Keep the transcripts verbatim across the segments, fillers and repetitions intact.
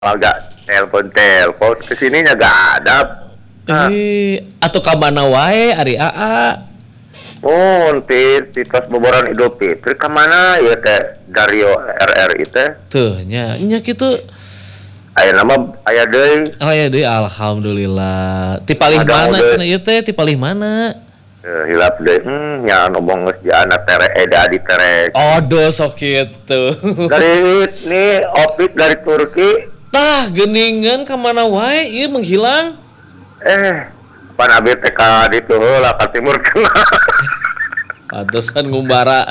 agak telepon-telepon kesininya gak ada. Eh, atau ka mana wae ari Aa? Mun ti ti tos boboran Idul Fitri ka mana ieu teh Dario R R itu? Tuh nya nya kitu. Aya nama aya deui. Oh ya deui alhamdulillah. Ti palih Ada mana ode. cenah ieu teh? Ti palih mana? Eh, hilap deui. Hmm, nya ngomong geus jana tere eda di tere. Odo sok kitu. Dari ini opik dari Turki. Tah geuningan ka mana wae ieu menghilang. Eh, pan abi teh ka ditu heula ka timur tengah. Pantesan ngumbara.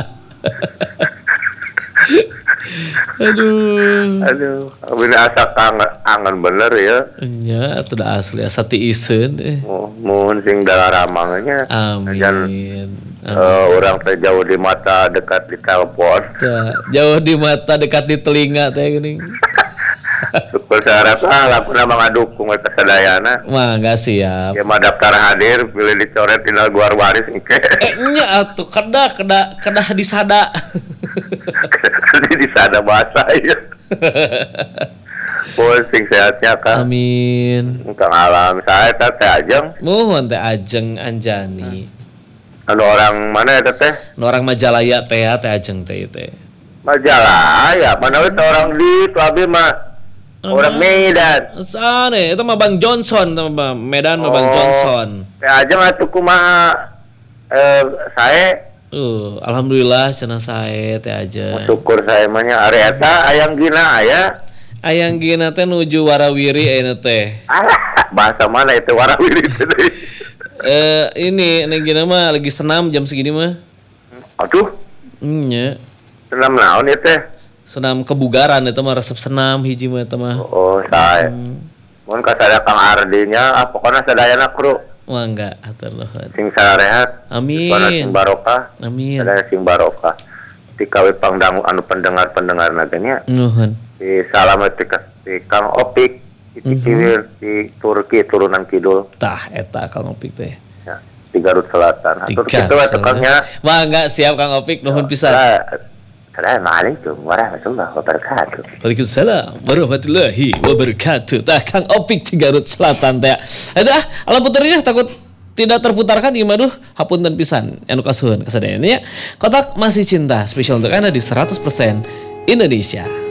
Aduh. Aduh, abi asa kangen angan bener ya. Nya atuh da asli asa tiiseun eh. Mu- Mun sing dalaramangnya. Amin. Eh, orang teh jauh di mata dekat di telepon. Tah, jauh di mata dekat di telinga teh geuning. Syukur syarat ah lakuna mangadukung eta sadayana. Wah, enggak siap. Ya mah daftar hadir pilih dicoret tinggal guar waris engke. Eh, nya atuh kedah kedah kedah disada. Di disada bahasa ya. Pusing sehatnya Kang. Amin. Kang alam saya teh teh ajeng. Muhun teh Ajeng Anjani. Anu orang mana eta teh? Nu orang Majalaya teh teh Ajeng teh teh. Majalah ya, mana we teh orang di tu abi mah orang Medan. Sane, itu mah Bang Johnson, itu mah Medan mah Bang Oh. Johnson. Teh ajeng atuh kumaha eh saya Uh, alhamdulillah cenah sae teh aja. syukur saya mah nya ari eta ayang gina aya. Ayang gina teh nuju warawiri ayeuna teh. Alah, bahasa mana itu warawiri itu deui. Eh ini neng gina mah lagi senam jam segini mah. Aduh, Nya. senam naon ieu teh? Senam kebugaran itu mah resep senam hiji mah eta mah. Oh, saya. Mun ka sada Kang Ardinya, ah pokona sadayana kru Wah enggak atur nuhun. sing sarehat. Amin. Pokona sing barokah. Amin. Sadaya sing barokah. Ti kawe pangdangu anu pendengar-pendengar naganya. Nuhun. Di salam ti ka- ti Kang Opik, di Ciwil, di Turki turunan kidul. Tah eta Kang Opik teh. Ya, di Garut Selatan. Atur Tiga. kitu we tukangnya. Wah enggak siap Kang Opik nuhun pisan. Assalamualaikum warahmatullahi wabarakatuh. Waalaikumsalam warahmatullahi wabarakatuh. Tah Kang Opik di Garut Selatan teh. Eta ah, alam puternya takut tidak terputarkan ieu mah duh hapunten pisan anu kasuhun kasadayana nya. Kotak masih cinta spesial untuk Anda di seratus persen Indonesia.